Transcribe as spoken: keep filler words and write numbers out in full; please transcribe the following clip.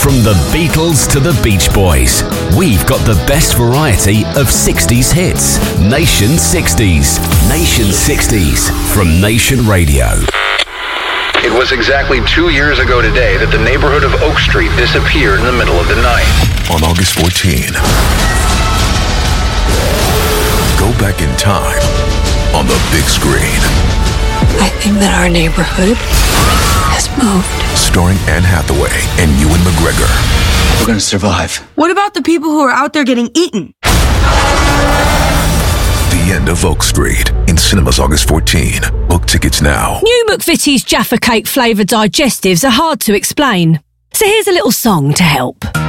From the Beatles to the Beach Boys, we've got the best variety of sixties hits. Nation sixties. Nation sixties from Nation Radio. It was exactly two years ago today that the neighborhood of Oak Street disappeared in the middle of the night. On August fourteenth, go back in time on the big screen. I think that our neighborhood has moved. Starring Anne Hathaway and Ewan McGregor. We're gonna survive. What about the people who are out there getting eaten? The End of Oak Street in cinemas August fourteenth. Book tickets now. New McVitie's Jaffa Cake flavoured digestives are hard to explain. So here's a little song to help.